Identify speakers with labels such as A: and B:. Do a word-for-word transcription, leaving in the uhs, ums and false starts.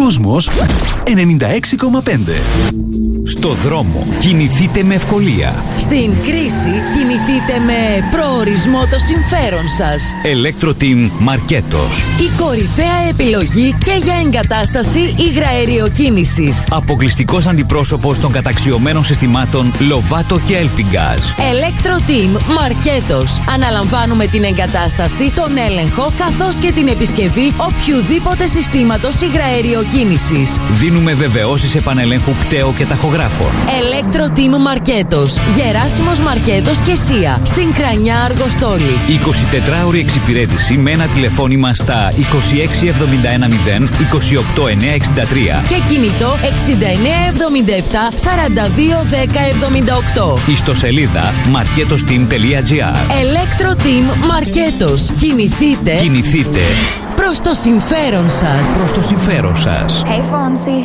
A: Κόσμος ενενήντα έξι κόμμα πέντε.
B: Στο δρόμο κινηθείτε με ευκολία.
C: Στην κρίση κινηθείτε με προορισμό το συμφέρον σας.
B: Electro-Team Μαρκέτος.
C: Η κορυφαία επιλογή και για εγκατάσταση υγραεριοκίνησης.
B: Αποκλειστικός αντιπρόσωπος των καταξιωμένων συστημάτων Lovato και Elpingaz.
C: Electro-Team Μαρκέτος. Αναλαμβάνουμε την εγκατάσταση, τον έλεγχο καθώς και την επισκευή οποιουδήποτε συστήματος υγραεριοκίνησης.
B: Δίνουμε βεβαιώσεις επανελέγχου πτέο και ταχογράφων.
C: Electro-Team Μαρκέτος. Γεράσιμος Μαρκέτος και Σία. Στην Κρανιά Αργοστόλη.
B: εικοσιτετράωρη εξυπηρέτηση με ένα τηλεφώνημα στα είκοσι έξι εβδομήντα ένα μηδέν είκοσι οκτώ εννιακόσια εξήντα τρία
C: και κινητό εξήντα εννέα εβδομήντα επτά σαράντα δύο δέκα εβδομήντα οκτώ.
B: Ιστοσελίδα marketosteam τελεία gr.
C: Electro-Team Μαρκέτος. Κινηθείτε.
B: Κινηθείτε
C: προς το συμφέρον σας.
B: Προς το συμφέρον σας.
D: Hey Fonzie.